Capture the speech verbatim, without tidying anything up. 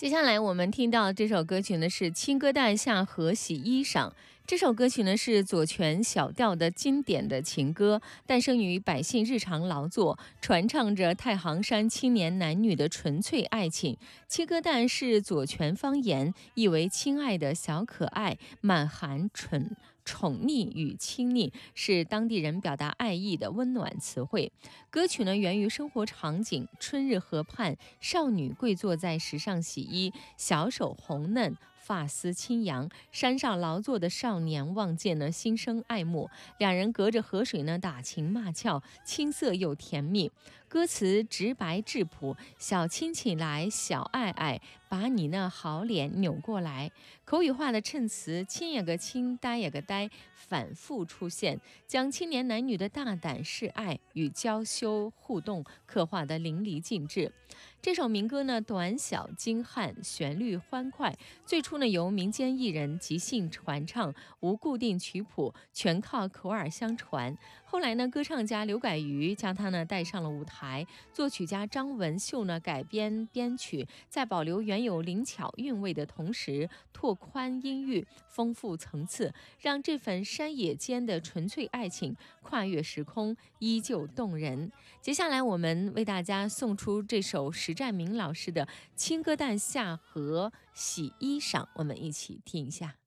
接下来我们听到这首歌曲呢是《青歌旦下河洗衣裳》。这首歌曲呢是左权小调的经典的情歌，诞生于百姓日常劳作，传唱着太行山青年男女的纯粹爱情。青歌旦是左权方言，意为亲爱的小可爱，满含纯宠溺与亲昵，是当地人表达爱意的温暖词汇。歌曲呢源于生活场景：春日河畔，少女跪坐在石上洗衣，小手红嫩，发丝轻扬。山上劳作的少年望见呢，心生爱慕。两人隔着河水呢打情骂俏，青涩又甜蜜。歌词直白质朴：小亲请来，小爱爱，把你那好脸扭过来。口语化的衬词，亲也个亲，呆也个呆，反复出现，将青年男女的大胆示爱与娇羞互动刻画得淋漓尽致。这首民歌呢短小精悍，旋律欢快，最初呢由民间艺人即兴传唱，无固定曲谱，全靠口耳相传。后来呢，歌唱家刘改瑜将它呢带上了舞台，作曲家张文秀呢改编编曲，在保留原有灵巧韵味的同时，拓宽音域，丰富层次，让这份山野间的纯粹爱情跨越时空，依旧动人。接下来我们为大家送出这首石占明老师的《青歌旦下河洗衣裳》，我们一起听一下。